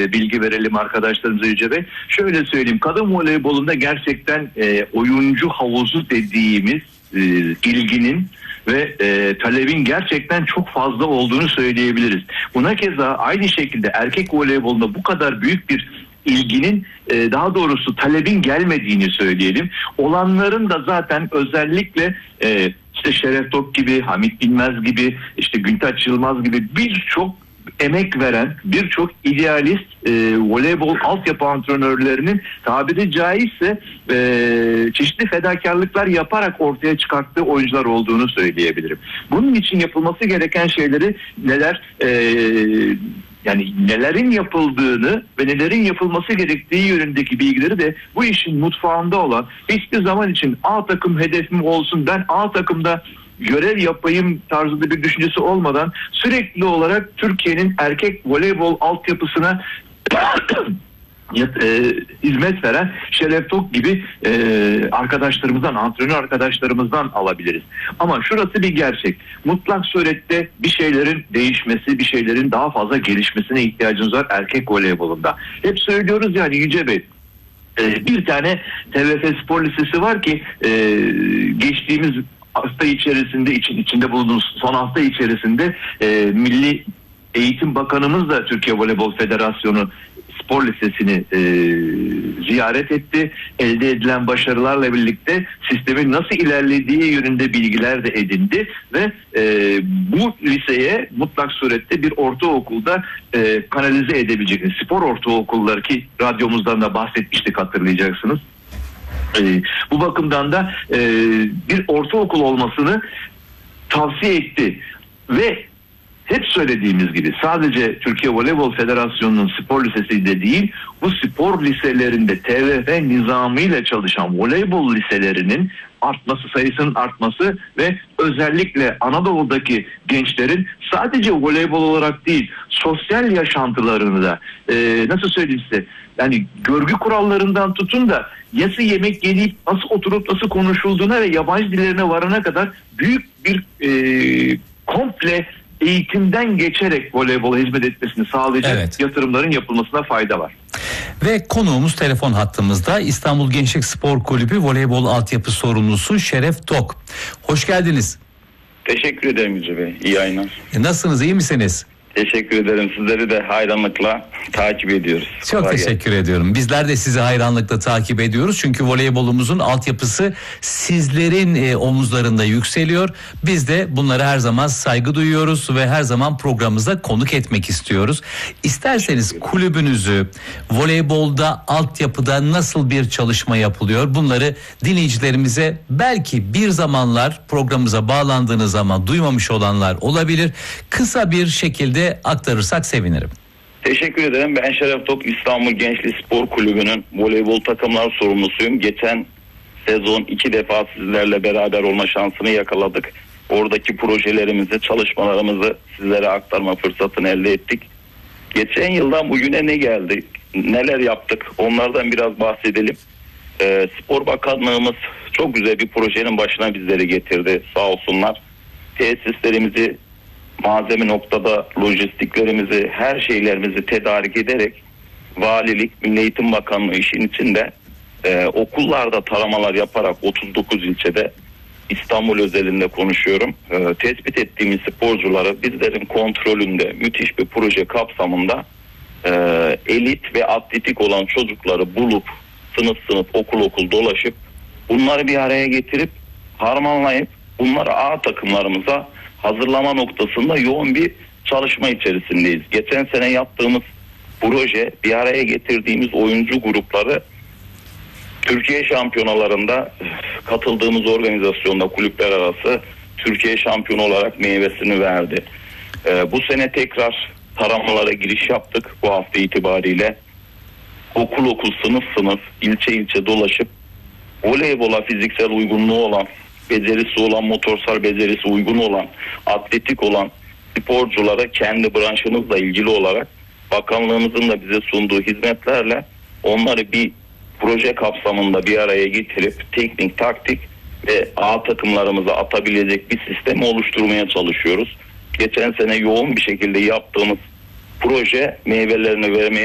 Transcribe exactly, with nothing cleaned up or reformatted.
e, bilgi verelim arkadaşlarımıza Yüce Bey. Şöyle söyleyeyim, kadın voleybolunda gerçekten e, oyuncu havuzu dediğimiz e, ilginin ve e, talebin gerçekten çok fazla olduğunu söyleyebiliriz. Buna keza aynı şekilde erkek voleybolunda bu kadar büyük bir ilginin, e, daha doğrusu talebin gelmediğini söyleyelim. Olanların da zaten özellikle e, işte Şeref Tok gibi, Hamit Bilmez gibi, işte Güntaç Yılmaz gibi birçok emek veren, birçok idealist e, voleybol altyapı antrenörlerinin tabiri caizse e, çeşitli fedakarlıklar yaparak ortaya çıkarttığı oyuncular olduğunu söyleyebilirim. Bunun için yapılması gereken şeyleri neler, e, yani nelerin yapıldığını ve nelerin yapılması gerektiği yönündeki bilgileri de bu işin mutfağında olan, hiçbir zaman için A takım hedefim olsun, ben A takımda görev yapayım tarzında bir düşüncesi olmadan sürekli olarak Türkiye'nin erkek voleybol altyapısına e, hizmet veren Şeref Tok gibi e, arkadaşlarımızdan, antrenör arkadaşlarımızdan alabiliriz. Ama şurası bir gerçek. Mutlak surette bir şeylerin değişmesi, bir şeylerin daha fazla gelişmesine ihtiyacımız var erkek voleybolunda. Hep söylüyoruz yani Yüce Bey. E, bir tane T V F Spor Lisesi var ki e, geçtiğimiz hafta içerisinde, için, içinde bulunduğumuz son hafta içerisinde e, Milli Eğitim Bakanımız da Türkiye Voleybol Federasyonu Spor Lisesi'ni e, ziyaret etti. Elde edilen başarılarla birlikte sistemin nasıl ilerlediği yönünde bilgiler de edindi ve e, bu liseye mutlak surette bir ortaokulda e, kanalize edebilecek spor ortaokulları, ki radyomuzdan da bahsetmiştik, hatırlayacaksınız. Ee, bu bakımdan da e, bir ortaokul olmasını tavsiye etti ve hep söylediğimiz gibi sadece Türkiye Voleybol Federasyonu'nun spor lisesi de değil, bu spor liselerinde T V F nizamıyla çalışan voleybol liselerinin artması, sayısının artması ve özellikle Anadolu'daki gençlerin sadece voleybol olarak değil, sosyal yaşantılarını da e, nasıl söyleyeyim size, yani görgü kurallarından tutun da yası yemek yiyip nasıl oturup nasıl konuşulduğuna ve yabancı dillerine varana kadar büyük bir e, komple eğitimden geçerek voleybola hizmet etmesini sağlayacak evet. yatırımların yapılmasına fayda var. Ve konuğumuz telefon hattımızda İstanbul Gençlik Spor Kulübü voleybol altyapı sorumlusu Şeref Tok. Hoş geldiniz. Teşekkür ederim Yüce Bey. İyi yayınlar. E nasılsınız, iyi misiniz? Teşekkür ederim. Sizleri de hayranlıkla takip ediyoruz. Çok Kolay teşekkür gelsin. ediyorum. Bizler de sizi hayranlıkla takip ediyoruz. Çünkü voleybolumuzun altyapısı sizlerin e, omuzlarında yükseliyor. Biz de bunlara her zaman saygı duyuyoruz ve her zaman programımıza konuk etmek istiyoruz. İsterseniz kulübünüzü, voleybolda, altyapıda nasıl bir çalışma yapılıyor? Bunları dinleyicilerimize belki bir zamanlar programımıza bağlandığınız zaman duymamış olanlar olabilir. Kısa bir şekilde aktarırsak sevinirim. Teşekkür ederim. Ben Şeref Tok, İstanbul Gençlik Spor Kulübü'nün voleybol takımlar sorumlusuyum. Geçen sezon iki defa sizlerle beraber olma şansını yakaladık. Oradaki projelerimizi, çalışmalarımızı sizlere aktarma fırsatını elde ettik. Geçen yıldan bugüne ne geldi, neler yaptık, onlardan biraz bahsedelim. Ee, Spor Bakanlığımız çok güzel bir projenin başına bizleri getirdi, sağ olsunlar. Tesislerimizi, malzeme noktada lojistiklerimizi, her şeylerimizi tedarik ederek valilik, Milli Eğitim Bakanlığı işin içinde e, okullarda taramalar yaparak otuz dokuz ilçede, İstanbul özelinde konuşuyorum, e, tespit ettiğimiz sporcuları bizlerin kontrolünde müthiş bir proje kapsamında e, elit ve atletik olan çocukları bulup sınıf sınıf okul okul dolaşıp bunları bir araya getirip harmanlayıp bunları A takımlarımıza hazırlama noktasında yoğun bir çalışma içerisindeyiz. Geçen sene yaptığımız proje, bir araya getirdiğimiz oyuncu grupları Türkiye şampiyonalarında katıldığımız organizasyonda kulüpler arası Türkiye şampiyonu olarak meyvesini verdi. Ee, bu sene tekrar taramalara giriş yaptık bu hafta itibariyle. Okul okul, sınıf sınıf, ilçe ilçe dolaşıp voleybola fiziksel uygunluğu olan, becerisi olan, motorsal becerisi uygun olan, atletik olan sporculara kendi branşımızla ilgili olarak bakanlığımızın da bize sunduğu hizmetlerle onları bir proje kapsamında bir araya getirip teknik, taktik ve A takımlarımıza atabilecek bir sistemi oluşturmaya çalışıyoruz. Geçen sene yoğun bir şekilde yaptığımız proje meyvelerini vermeye